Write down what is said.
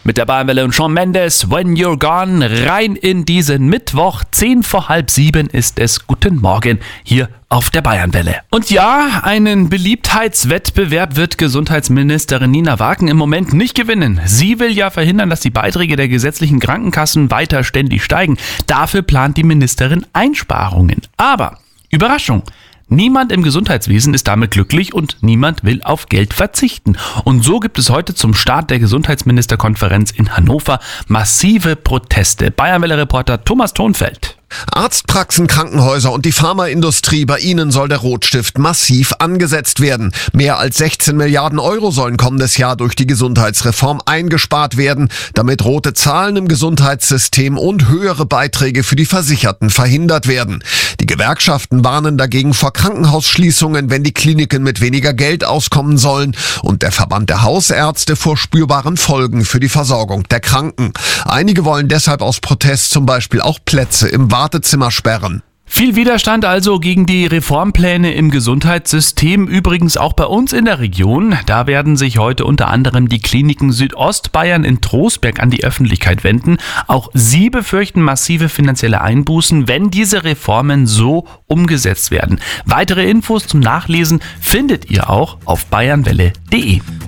Mit der Bayernwelle und Shawn Mendes, When You're Gone, rein in diesen Mittwoch. 6:10 ist es. Guten Morgen hier auf der Bayernwelle. Und ja, einen Beliebtheitswettbewerb wird Gesundheitsministerin Nina Wagen im Moment nicht gewinnen. Sie will ja verhindern, dass die Beiträge der gesetzlichen Krankenkassen weiter ständig steigen. Dafür plant die Ministerin Einsparungen. Aber, Überraschung! Niemand im Gesundheitswesen ist damit glücklich und niemand will auf Geld verzichten. Und so gibt es heute zum Start der Gesundheitsministerkonferenz in Hannover massive Proteste. Bayernwelle-Reporter Thomas Thonfeld. Arztpraxen, Krankenhäuser und die Pharmaindustrie, bei ihnen soll der Rotstift massiv angesetzt werden. Mehr als 16 Milliarden Euro sollen kommendes Jahr durch die Gesundheitsreform eingespart werden, damit rote Zahlen im Gesundheitssystem und höhere Beiträge für die Versicherten verhindert werden. Die Gewerkschaften warnen dagegen vor Krankenhausschließungen, wenn die Kliniken mit weniger Geld auskommen sollen, und der Verband der Hausärzte vor spürbaren Folgen für die Versorgung der Kranken. Einige wollen deshalb aus Protest zum Beispiel auch Plätze im Wartezimmer sperren. Viel Widerstand also gegen die Reformpläne im Gesundheitssystem, übrigens auch bei uns in der Region. Da werden sich heute unter anderem die Kliniken Südostbayern in Trostberg an die Öffentlichkeit wenden. Auch sie befürchten massive finanzielle Einbußen, wenn diese Reformen so umgesetzt werden. Weitere Infos zum Nachlesen findet ihr auch auf bayernwelle.de.